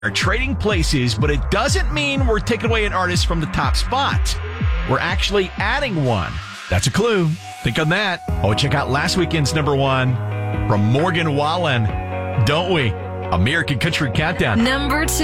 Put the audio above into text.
are trading places, but it doesn't mean we're taking away an artist from the top spot. We're actually adding one. That's a clue. Think on that. Oh, check out last weekend's number one from Morgan Wallen. Don't we? American Country Countdown. Number 2.